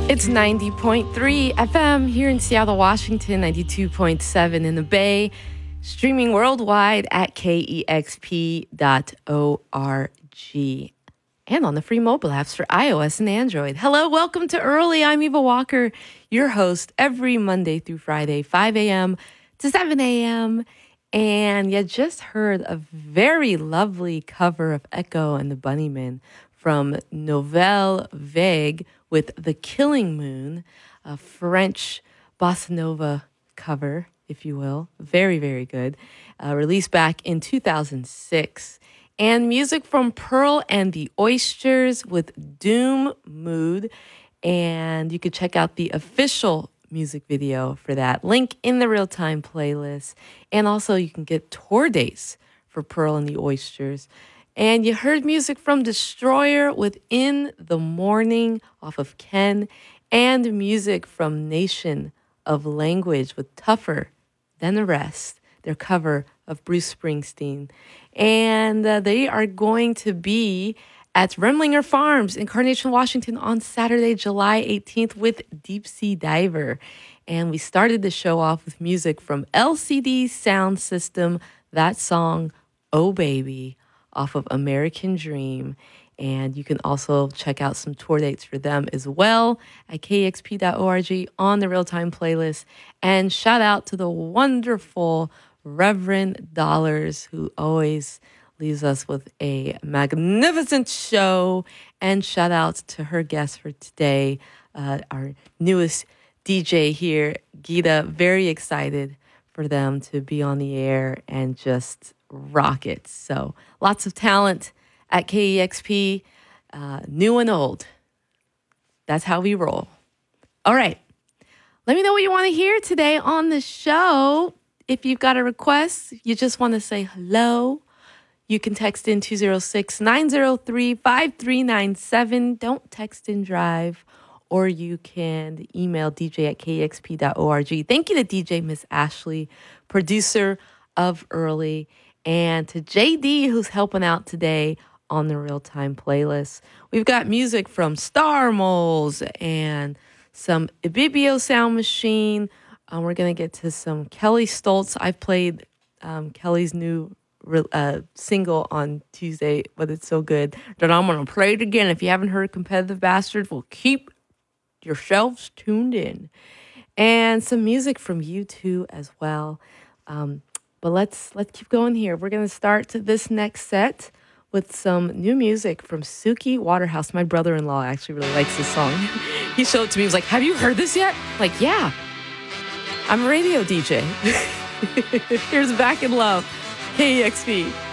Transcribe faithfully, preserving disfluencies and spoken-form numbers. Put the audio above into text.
It's ninety point three F M here in Seattle, Washington, ninety-two point seven in the Bay, streaming worldwide at K E X P dot org and on the free mobile apps for iOS and Android. Hello, welcome to Early. I'm Eva Walker, your host every Monday through Friday, five a.m. to seven a.m. And you just heard a very lovely cover of Echo and the Bunnymen from Nouvelle Vague with The Killing Moon, a French bossa nova cover, if you will. Very, very good. Uh, released back in two thousand six. And music from Pearl and the Oysters with Doom Mood. And you could check out the official music video for that. Link in the real-time playlist. And also you can get tour dates for Pearl and the Oysters. And you heard music from Destroyer with In the Morning off of Ken, and music from Nation of Language with Tougher Than the Rest, their cover of Bruce Springsteen. And uh, they are going to be at Remlinger Farms in Carnation, Washington on Saturday, July eighteenth with Deep Sea Diver. And we started the show off with music from L C D Sound System, that song, Oh Baby, off of American Dream. And you can also check out some tour dates for them as well at K E X P dot org on the real-time playlist. And shout out to the wonderful Reverend Dollars, who always leaves us with a magnificent show. And shout out to her guest for today, uh, our newest D J here, Gita. Very excited for them to be on the air and just rock it. So lots of talent at K E X P, uh, new and old. That's how we roll. All right. Let me know what you want to hear today on the show. If you've got a request, you just want to say hello, you can text in two oh six, nine oh three, five three nine seven. Don't text and drive. Or you can email D J at K E X P dot org. Thank you to D J Miss Ashley, producer of Early, and to J D, who's helping out today on the real-time playlist. We've got music from Star Moles and some Ibibio Sound Machine. Um, we're going to get to some Kelly Stoltz. I've played um, Kelly's new uh, single on Tuesday, but it's so good that I'm going to play it again. If you haven't heard Competitive Bastards, well, keep yourselves tuned in. And some music from U two as well. Um, but let's let's keep going here. We're going to start this next set with some new music from Suki Waterhouse. My brother-in-law actually really likes this song. He showed it to me. He was like, have you heard this yet? Like, yeah. I'm a radio D J. Here's Back in Love, K E X P.